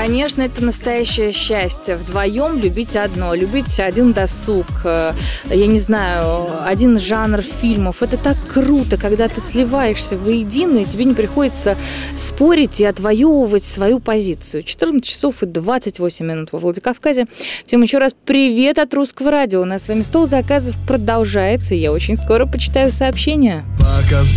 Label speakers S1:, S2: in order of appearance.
S1: конечно, это настоящее счастье. Вдвоем любить одно, любить один досуг, я не знаю, один жанр фильмов. Это так круто, когда ты сливаешься воедино, и тебе не приходится спорить и отвоевывать свою позицию. 14 часов и 28 минут во Владикавказе. Всем еще раз привет от Русского радио. У нас с вами стол заказов продолжается, и я очень скоро почитаю сообщения.